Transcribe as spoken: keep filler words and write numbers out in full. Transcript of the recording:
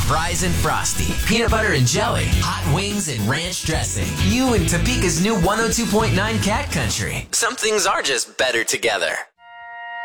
fries and frosty, peanut butter and jelly, hot wings and ranch dressing. You and Topeka's new one oh two point nine Cat Country. Some things are just better together.